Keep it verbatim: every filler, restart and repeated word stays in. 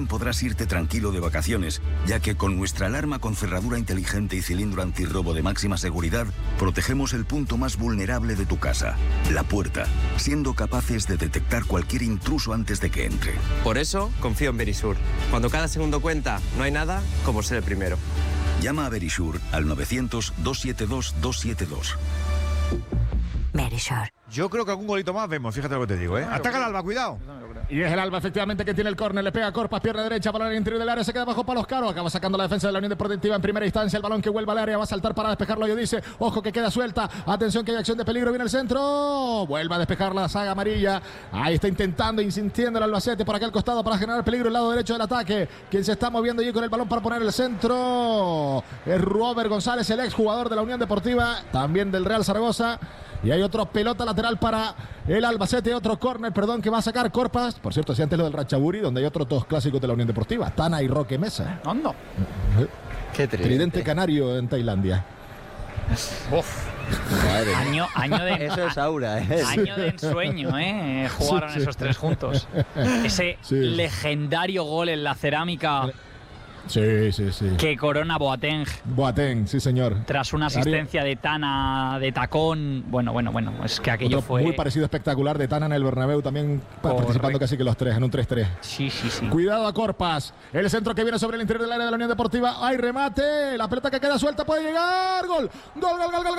podrás irte tranquilo de vacaciones, ya que con nuestra alarma con cerradura inteligente y cilindro antirrobo de máxima seguridad, protegemos el punto más vulnerable de tu casa, la puerta, siendo capaces de detectar cualquier intruso antes de que entre. Por eso, confío en Verisur. Cuando cada segundo cuenta, no hay nada como ser el primero. Llama a Verisur al novecientos, doscientos setenta y dos, doscientos setenta y dos. Verisur. Yo creo que algún golito más vemos, fíjate lo que te digo, ¿eh? Ataca el Alba, cuidado. Y es el Alba, efectivamente, que tiene el córner. Le pega a Corpas, pierna derecha, balón al interior del área, se queda bajo palos Caro. Acaba sacando la defensa de la Unión Deportiva en primera instancia. El balón que vuelve al área, va a saltar para despejarlo. Yo dice, ojo que queda suelta. Atención que hay acción de peligro, viene el centro. Vuelve a despejar la saga amarilla. Ahí está intentando, insistiendo el Albacete por acá al costado para generar peligro el lado derecho del ataque. Quien se está moviendo allí con el balón para poner el centro es Robert González, el exjugador de la Unión Deportiva, también del Real Zaragoza. Y hay otro pelota lateral para el Albacete, otro córner, perdón, que va a sacar Corpas. Por cierto, si antes lo del Ratchaburi, donde hay otros dos clásicos de la Unión Deportiva, Tana y Roque Mesa. ¿Dónde? Qué Tridente tridente canario en Tailandia. Uf. Año, año de Eso es aura, ¿eh? Año de ensueño, ¿eh? Jugaron Sí, sí. esos tres juntos. Ese Sí. legendario gol en la cerámica Sí, sí, sí. que corona Boateng Boateng, sí, señor. tras una asistencia de Tana de tacón. Bueno, bueno, bueno, es que aquello Otro fue muy parecido espectacular de Tana en el Bernabéu, también Correcto. participando casi que los tres, en un tres tres. Sí, sí, sí. Cuidado a Corpas. El centro que viene sobre el interior del área de la Unión Deportiva. Hay remate. La pelota que queda suelta puede llegar. Gol. Gol, gol, gol, gol.